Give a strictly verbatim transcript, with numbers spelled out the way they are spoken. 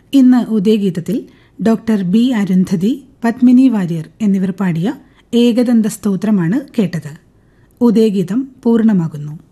ഇന്ന് ഉദയഗീതത്തിൽ doctor B Arundhati, Padmini Warrier എന്നിവർ പാടിയ ഏകദന്ത സ്തോത്രമാണ് കേട്ടത്. ഉദയഗീതം പൂർണ്ണമാകുന്നു.